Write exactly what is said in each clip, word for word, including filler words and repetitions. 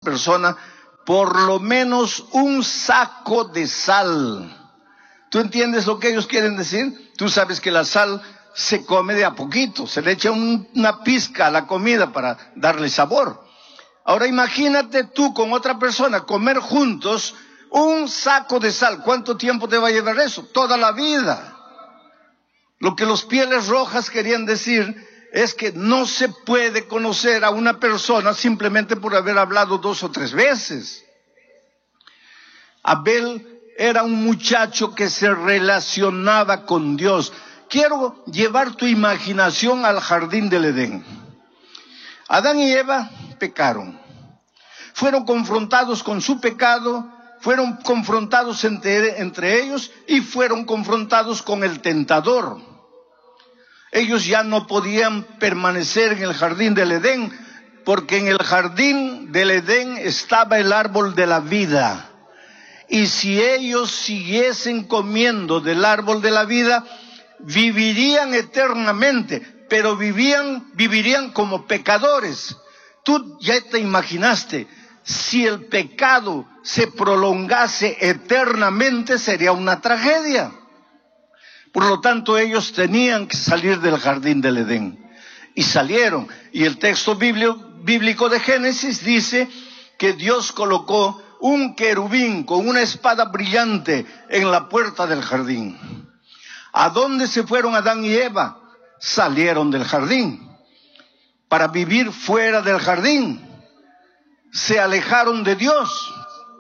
persona por lo menos un saco de sal. ¿Tú entiendes lo que ellos quieren decir? Tú sabes que la sal se come de a poquito, se le echa un, una pizca a la comida para darle sabor. Ahora imagínate tú con otra persona comer juntos un saco de sal. ¿Cuánto tiempo te va a llevar eso? Toda la vida. Lo que los Pieles Rojas querían decir es que no se puede conocer a una persona simplemente por haber hablado dos o tres veces. Abel era un muchacho que se relacionaba con Dios. Quiero llevar tu imaginación al jardín del Edén. Adán y Eva pecaron. Fueron confrontados con su pecado, fueron confrontados entre, entre ellos y fueron confrontados con el tentador. Ellos ya no podían permanecer en el jardín del Edén, porque en el jardín del Edén estaba el árbol de la vida. Y si ellos siguiesen comiendo del árbol de la vida, vivirían eternamente, pero vivían, vivirían como pecadores. Tú ya te imaginaste, si el pecado se prolongase eternamente, sería una tragedia. Por lo tanto, ellos tenían que salir del jardín del Edén. Y salieron. Y el texto bíblico de Génesis dice que Dios colocó un querubín con una espada brillante en la puerta del jardín. ¿A dónde se fueron Adán y Eva? Salieron del jardín para vivir fuera del jardín. Se alejaron de Dios,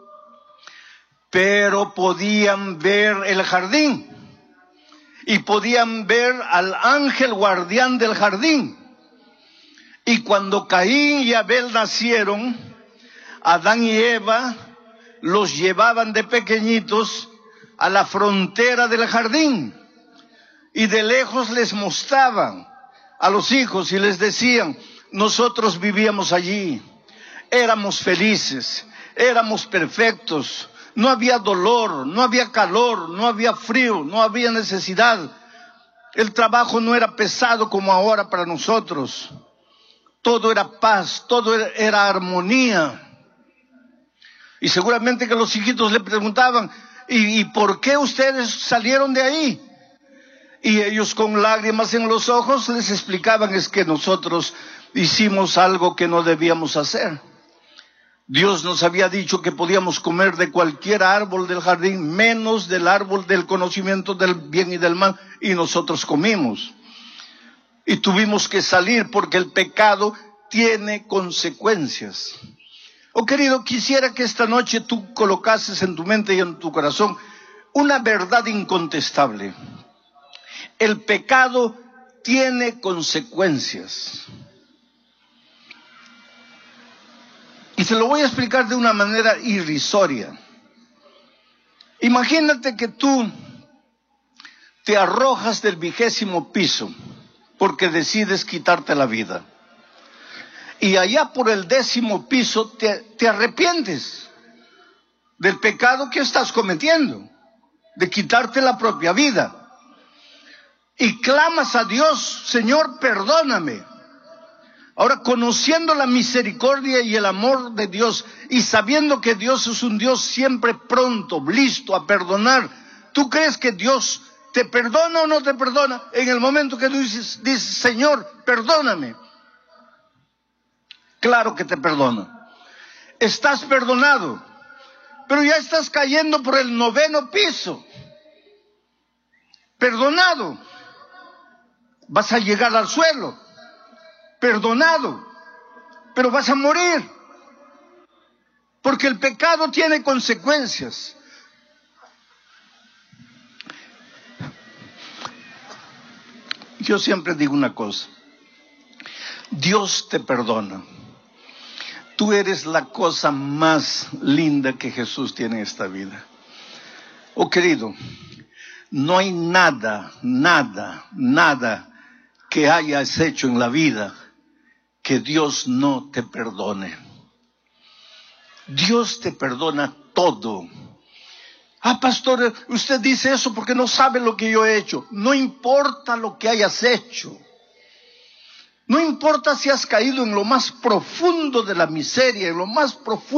pero podían ver el jardín y podían ver al ángel guardián del jardín. Y cuando Caín y Abel nacieron, Adán y Eva los llevaban de pequeñitos a la frontera del jardín y de lejos les mostraban a los hijos y les decían: nosotros vivíamos allí, éramos felices, éramos perfectos, no había dolor, no había calor, no había frío, no había necesidad, el trabajo no era pesado como ahora para nosotros, todo era paz, todo era, era armonía. Y seguramente que los hijitos le preguntaban: ¿y, y por qué ustedes salieron de ahí? Y ellos con lágrimas en los ojos les explicaban: es que nosotros hicimos algo que no debíamos hacer. Dios nos había dicho que podíamos comer de cualquier árbol del jardín, menos del árbol del conocimiento del bien y del mal, y nosotros comimos. Y tuvimos que salir porque el pecado tiene consecuencias. Oh querido, quisiera que esta noche tú colocases en tu mente y en tu corazón una verdad incontestable. El pecado tiene consecuencias. Y se lo voy a explicar de una manera irrisoria. Imagínate que tú te arrojas del vigésimo piso porque decides quitarte la vida. Y allá por el décimo piso te, te arrepientes del pecado que estás cometiendo, de quitarte la propia vida. Y clamas a Dios: Señor, perdóname. Ahora, conociendo la misericordia y el amor de Dios y sabiendo que Dios es un Dios siempre pronto, listo a perdonar, ¿tú crees que Dios te perdona o no te perdona en el momento que tú dices, dices Señor, perdóname? Claro que te perdona. Estás perdonado, pero ya estás cayendo por el noveno piso. Perdonado. Vas a llegar al suelo. Perdonado. Pero vas a morir. Porque el pecado tiene consecuencias. Yo siempre digo una cosa. Dios te perdona. Tú eres la cosa más linda que Jesús tiene en esta vida. Oh querido, no hay nada, nada, nada que hayas hecho en la vida que Dios no te perdone. Dios te perdona todo. Ah, pastor, usted dice eso porque no sabe lo que yo he hecho. No importa lo que hayas hecho. No importa si has caído en lo más profundo de la miseria, en lo más profundo